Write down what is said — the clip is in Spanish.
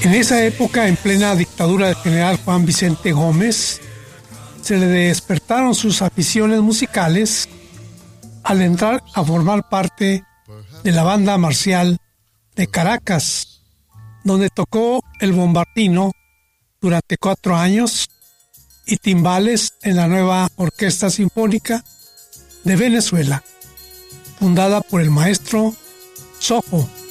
En esa época, en plena dictadura del general Juan Vicente Gómez, se le despertaron sus aficiones musicales al entrar a formar parte de la banda marcial de Caracas, donde tocó el bombardino durante 4 años y timbales en la nueva Orquesta Sinfónica de Venezuela, fundada por el maestro Sojo.